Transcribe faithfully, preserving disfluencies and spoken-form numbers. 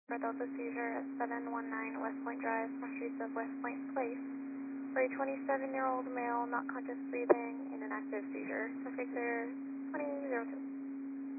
for Delta seizure at seven one nine West Point Drive, Front Streets of West Point Place, for a twenty-seven-year-old male, not conscious breathing, in an active seizure. Suspect there, twenty zero two.